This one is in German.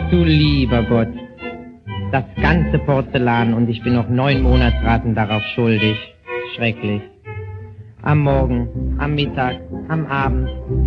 du lieber Gott. Das ganze Porzellan und ich bin noch 9 Monatsraten darauf schuldig. Schrecklich. Am Morgen, am Mittag, am Abend,